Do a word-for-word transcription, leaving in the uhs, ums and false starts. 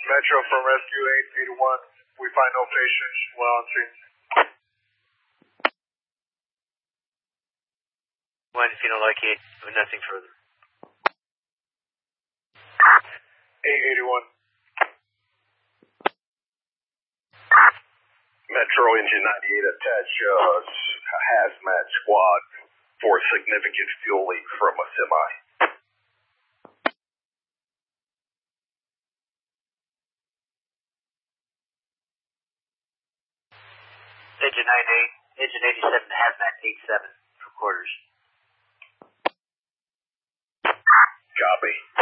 Metro from Rescue eight eighty-one. We find no patients while on scene. One, if you don't like it, nothing further. eight eighty-one. Metro Engine ninety-eight, attach uh, a hazmat squad for significant fuel leak from a semi. Engine ninety-eight, Engine eighty-seven, hazmat eighty-seven for quarters. Copy.